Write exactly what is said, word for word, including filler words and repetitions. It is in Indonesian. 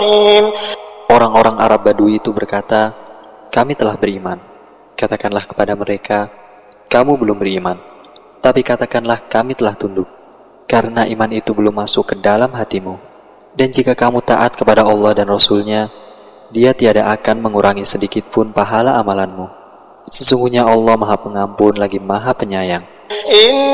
Orang-orang Arab Badui itu berkata, kami telah beriman. Katakanlah kepada mereka, kamu belum beriman. Tapi katakanlah kami telah tunduk, karena iman itu belum masuk ke dalam hatimu. Dan jika kamu taat kepada Allah dan Rasul-Nya, Dia tiada akan mengurangi sedikit pun pahala amalanmu. Sesungguhnya Allah Maha Pengampun lagi Maha Penyayang.